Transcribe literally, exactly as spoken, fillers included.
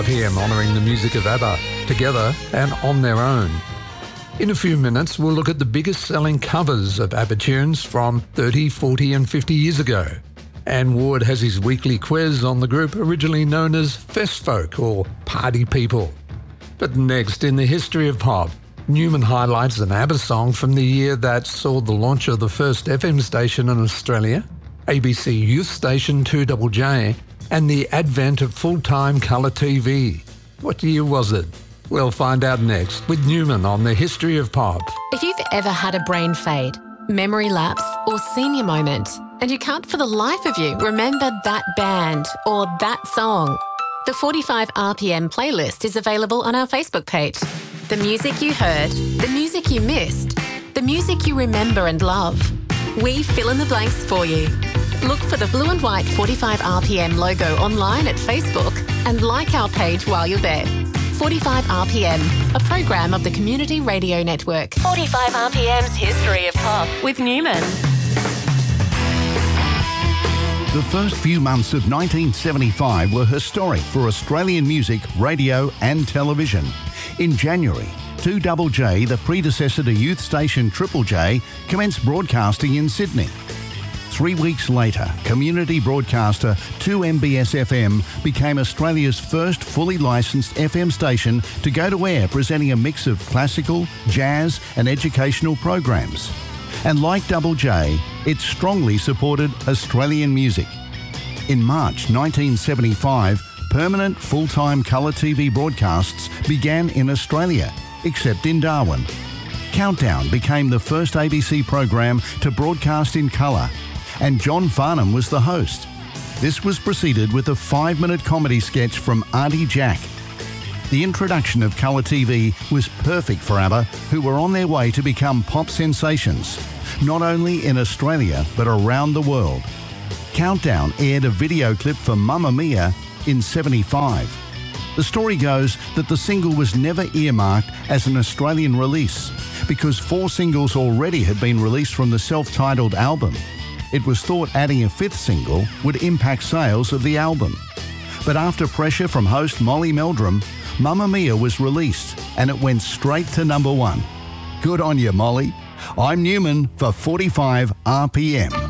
P M honouring the music of ABBA, together and on their own. In a few minutes, we'll look at the biggest selling covers of ABBA tunes from thirty, forty and fifty years ago. And Ward has his weekly quiz on the group originally known as Festfolk or Party People. But next, in the history of pop, Newman highlights an ABBA song from the year that saw the launch of the first F M station in Australia, A B C youth station two J J, and the advent of full-time colour T V. What year was it? We'll find out next with Newman on the history of pop. If you've ever had a brain fade, memory lapse or senior moment, and you can't for the life of you remember that band or that song, the forty-five R P M playlist is available on our Facebook page. The music you heard, the music you missed, the music you remember and love. We fill in the blanks for you. Look for the blue and white forty-five R P M logo online at Facebook and like our page while you're there. forty-five R P M, a program of the Community Radio Network. forty-five R P M's History of Pop with Newman. The first few months of nineteen seventy-five were historic for Australian music, radio and television. In January, two J J, the predecessor to youth station Triple J, commenced broadcasting in Sydney. Three weeks later, community broadcaster two M B S F M became Australia's first fully licensed F M station to go to air presenting a mix of classical, jazz and educational programs. And like Double J, it strongly supported Australian music. In March nineteen seventy-five, permanent full-time colour T V broadcasts began in Australia, except in Darwin. Countdown became the first A B C program to broadcast in colour, and John Farnham was the host. This was preceded with a five-minute comedy sketch from Auntie Jack. The introduction of colour T V was perfect for ABBA, who were on their way to become pop sensations, not only in Australia but around the world. Countdown aired a video clip for Mamma Mia in seventy-five. The story goes that the single was never earmarked as an Australian release because four singles already had been released from the self-titled album. It was thought adding a fifth single would impact sales of the album. But after pressure from host Molly Meldrum, Mamma Mia was released and it went straight to number one. Good on you, Molly. I'm Newman for forty-five R P M.